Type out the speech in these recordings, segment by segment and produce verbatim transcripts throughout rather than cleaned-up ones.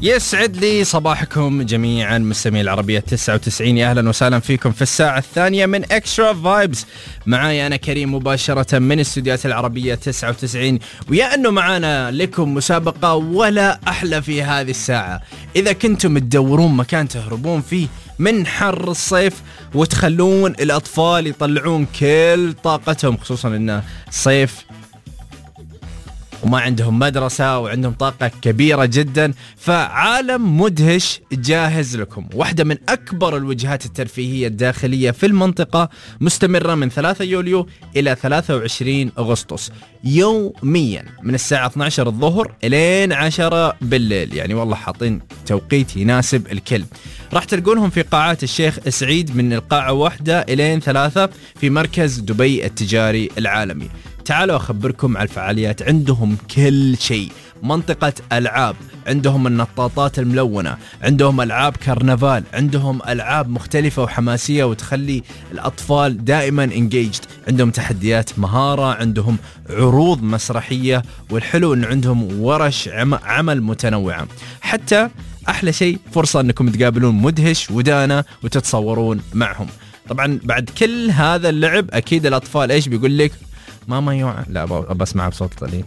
يسعد لي صباحكم جميعا مستمعي العربية تسعة وتسعين. أهلا وسهلا فيكم في الساعة الثانية من إكسترا فايبز. معاي أنا كريم مباشرة من استوديوهات العربية تسعة وتسعين، ويا أنه معانا لكم مسابقة ولا أحلى في هذه الساعة. إذا كنتم تدورون مكان تهربون فيه من حر الصيف وتخلون الأطفال يطلعون كل طاقتهم، خصوصا أنه صيف وما عندهم مدرسة وعندهم طاقة كبيرة جدا، فعالم مدهش جاهز لكم. واحدة من أكبر الوجهات الترفيهية الداخلية في المنطقة، مستمرة من ثلاثة يوليو إلى ثلاثة وعشرين أغسطس، يوميا من الساعة اثنتي عشرة الظهر إلين عشرة بالليل. يعني والله حاطين توقيت يناسب الكل. راح تلقونهم في قاعات الشيخ سعيد من القاعة واحدة إلين ثلاثة في مركز دبي التجاري العالمي. تعالوا أخبركم على الفعاليات. عندهم كل شيء، منطقة ألعاب، عندهم النطاطات الملونة، عندهم ألعاب كرنفال، عندهم ألعاب مختلفة وحماسية وتخلي الأطفال دائما engaged، عندهم تحديات مهارة، عندهم عروض مسرحية، والحلو أن عندهم ورش عمل متنوعة. حتى أحلى شيء فرصة أنكم تقابلون مدهش ودانا وتتصورون معهم. طبعا بعد كل هذا اللعب أكيد الأطفال إيش بيقول لك؟ ماما يوعى. لا بسمعها بصوت طليل.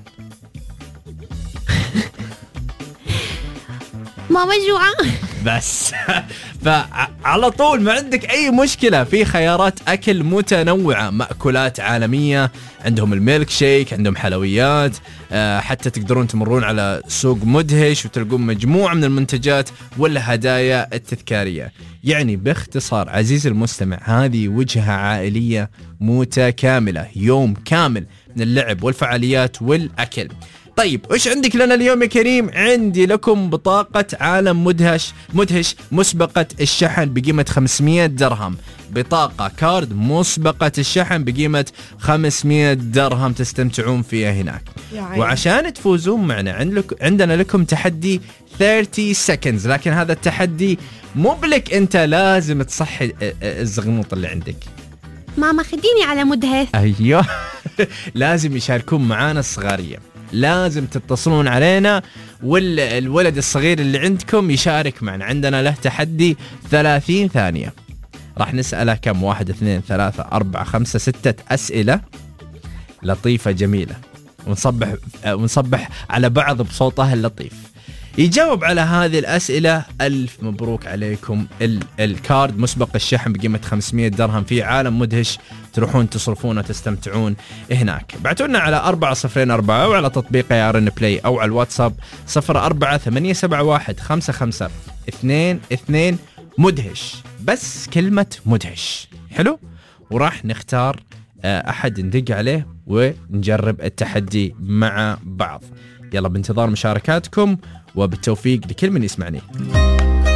ماما جوعة بس فعلى طول ما عندك أي مشكلة، في خيارات أكل متنوعة، مأكولات عالمية، عندهم الميلك شيك، عندهم حلويات، حتى تقدرون تمرون على سوق مدهش وتلقون مجموعة من المنتجات والهدايا التذكارية. يعني باختصار عزيزي المستمع، هذه وجهة عائلية متكاملة، يوم كامل من اللعب والفعاليات والأكل. طيب وش عندك لنا اليوم يا كريم؟ عندي لكم بطاقة عالم مدهش مدهش مسبقة الشحن بقيمة خمسمية درهم، بطاقة كارد مسبقة الشحن بقيمة خمسمية درهم تستمتعون فيها هناك. وعشان تفوزون معنا عندنا لكم تحدي ثلاثين seconds، لكن هذا التحدي مو بلك انت، لازم تصحي الزغنوط اللي عندك. ماما خديني على مدهش. ايوه لازم يشاركون معانا الصغارية، لازم تتصلون علينا والولد الصغير اللي عندكم يشارك معنا. عندنا له تحدي ثلاثين ثانية، راح نسأله كم؟ واحد اثنين ثلاثة أربعة خمسة ستة أسئلة لطيفة جميلة، ونصبح ونصبح على بعض بصوته اللطيف. يجاوب على هذه الأسئلة ألف مبروك عليكم، ال- الكارد مسبق الشحن بقيمة خمسمية درهم في عالم مدهش، تروحون تصرفون وتستمتعون هناك. بعتونا على أربعة صفرين أربعة وعلى تطبيق يا رن بلاي أو على الواتساب صفر أربعة ثمانية سبعة واحد خمسة خمسة اثنين اثنين مدهش، بس كلمة مدهش. حلو، وراح نختار أحد ندق عليه ونجرب التحدي مع بعض. يلا بانتظار مشاركاتكم وبالتوفيق لكل من يسمعني.